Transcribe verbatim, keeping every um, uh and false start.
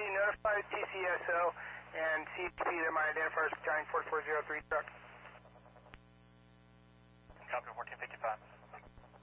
notify T C S O and C H P that my identifier is Giant four four zero three truck. Copy fourteen fifty-five.